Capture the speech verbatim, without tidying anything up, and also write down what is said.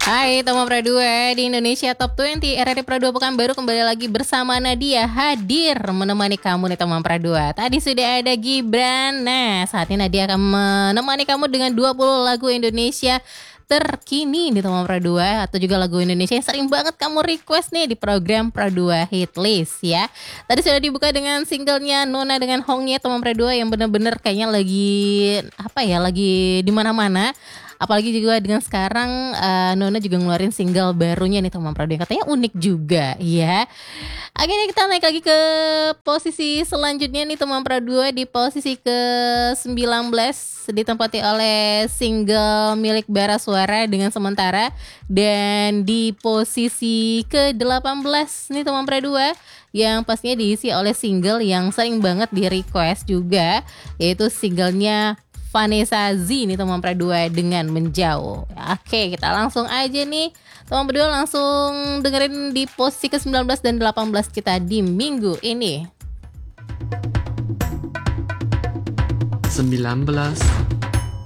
Hai teman Pra dua di Indonesia Top dua puluh R R D Pra dua Pekanbaru kembali lagi bersama Nadia hadir menemani kamu nih teman Pra dua. Tadi sudah ada Gibran. Nah, saat ini Nadia akan menemani kamu dengan dua puluh lagu Indonesia terkini di teman Pra dua, atau juga lagu Indonesia yang sering banget kamu request nih di program Pra dua Hit List ya. Tadi sudah dibuka dengan singlenya Nona dengan Hongye teman Pra dua yang bener-bener kayaknya lagi apa ya, lagi di mana-mana. Apalagi juga dengan sekarang uh, Nona juga ngeluarin single barunya nih teman Pra dua, katanya unik juga ya. Akhirnya kita naik lagi ke posisi selanjutnya nih teman Pra dua, di posisi ke sembilan belas ditempati oleh single milik Bara Suara dengan Sementara. Dan di posisi ke delapan belas nih teman Pra dua, yang pastinya diisi oleh single yang sering banget di request juga, yaitu singlenya Vanessa Z nih teman Pra dua dengan Menjauh. Oke, kita langsung aja nih teman Pra dua, langsung dengerin di posisi ke sembilan belas dan delapan belas kita di minggu ini. sembilan belas